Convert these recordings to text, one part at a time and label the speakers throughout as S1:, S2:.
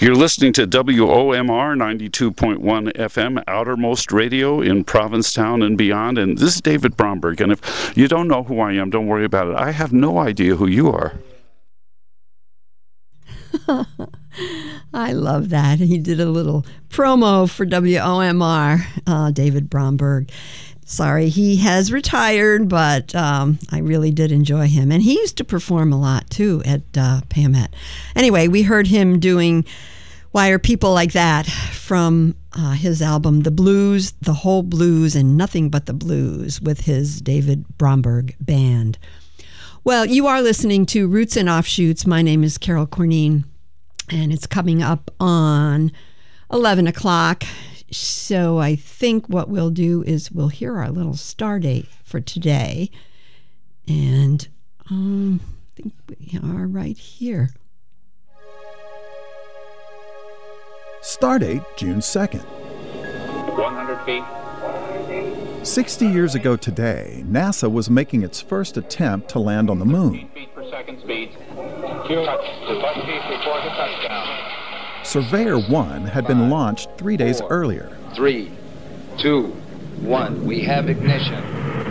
S1: You're listening to WOMR 92.1 FM, Outermost Radio in Provincetown and beyond. And this is David Bromberg. And if you don't know who I am, don't worry about it. I have no idea who you are.
S2: I love that. He did a little promo for WOMR, David Bromberg. Sorry, he has retired, but I really did enjoy him. And he used to perform a lot, too, at Pamet. Anyway, we heard him doing Why Are People Like That from his album, The Blues, The Whole Blues, and Nothing But the Blues with his David Bromberg Band. Well, you are listening to Roots and Offshoots. My name is Carol Corneen, and it's coming up on 11 o'clock. So I think what we'll do is we'll hear our little star date for today. And I think we are right here.
S3: Stardate, June 2nd.
S4: 100 feet.
S3: 60 years ago today, NASA was making its first attempt to land on the moon.
S4: Feet per second speed. Cue touch. The button before the touchdown.
S3: Surveyor 1 had been launched 3 days earlier.
S5: 3, 2, 1. We have ignition.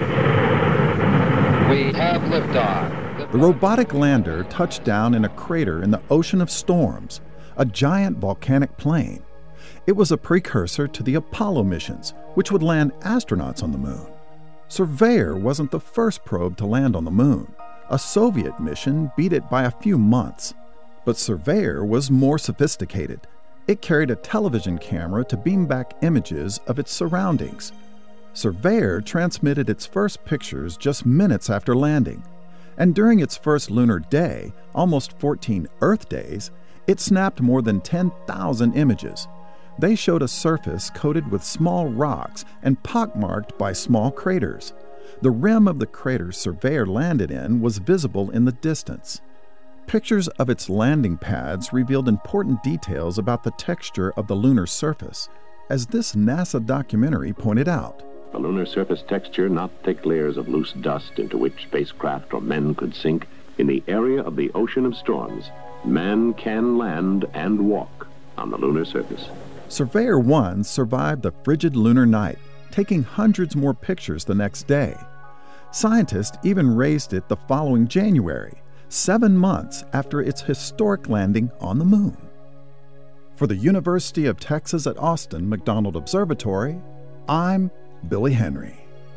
S5: We have liftoff.
S3: The robotic lander touched down in a crater in the Ocean of Storms, a giant volcanic plain. It was a precursor to the Apollo missions, which would land astronauts on the moon. Surveyor wasn't the first probe to land on the moon. A Soviet mission beat it by a few months. But Surveyor was more sophisticated. It carried a television camera to beam back images of its surroundings. Surveyor transmitted its first pictures just minutes after landing. And during its first lunar day, almost 14 Earth days, it snapped more than 10,000 images. They showed a surface coated with small rocks and pockmarked by small craters. The rim of the crater Surveyor landed in was visible in the distance. Pictures of its landing pads revealed important details about the texture of the lunar surface, as this NASA documentary pointed out.
S6: The lunar surface texture, not thick layers of loose dust into which spacecraft or men could sink. In the area of the Ocean of Storms, man can land and walk on the lunar surface.
S3: Surveyor 1 survived the frigid lunar night, taking hundreds more pictures the next day. Scientists even raised it the following January, 7 months after its historic landing on the moon. For the University of Texas at Austin McDonald Observatory, I'm Billy Henry.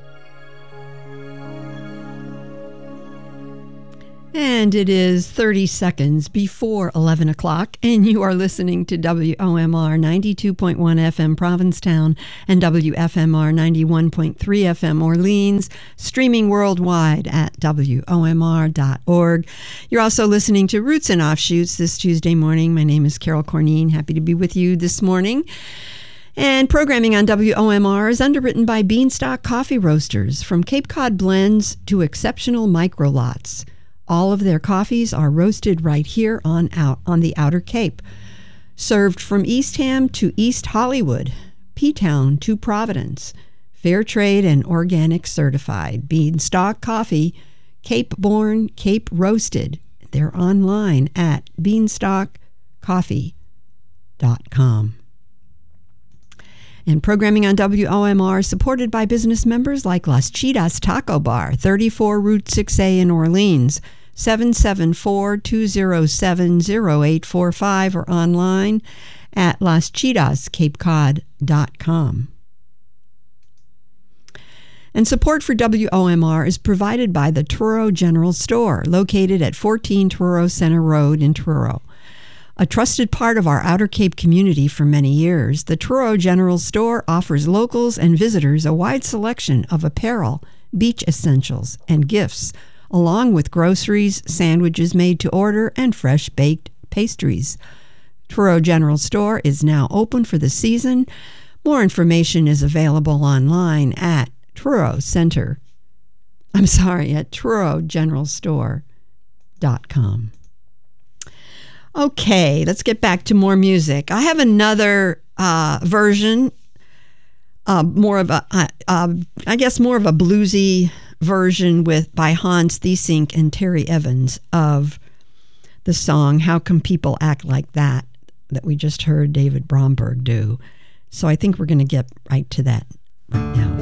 S2: And it is 30 seconds before 11 o'clock, and you are listening to WOMR 92.1 FM Provincetown and WFMR 91.3 FM Orleans, streaming worldwide at WOMR.org. You're also listening to Roots and Offshoots this Tuesday morning. My name is Carol Corneen. Happy to be with you this morning. And programming on WOMR is underwritten by Beanstalk Coffee Roasters, from Cape Cod blends to exceptional micro lots. All of their coffees are roasted right here on the Outer Cape. Served from Eastham to East Hollywood, P-Town to Providence. Fair trade and organic certified. Beanstalk Coffee, Cape born, Cape roasted. They're online at beanstalkcoffee.com. And programming on WOMR is supported by business members like Las Chidas Taco Bar, 34 Route 6A in Orleans, 774-207-0845, or online at laschidascapecod.com. And support for WOMR is provided by the Truro General Store, located at 14 Truro Center Road in Truro. A trusted part of our Outer Cape community for many years, the Truro General Store offers locals and visitors a wide selection of apparel, beach essentials, and gifts, along with groceries, sandwiches made to order, and fresh baked pastries. Truro General Store is now open for the season. More information is available online at TruroGeneralStore.com. Okay, let's get back to more music. I have another version, more of a bluesy version by Hans Theessink and Terry Evans of the song "How Come People Act Like That." that we just heard David Bromberg do. So I think we're going to get right to that right now.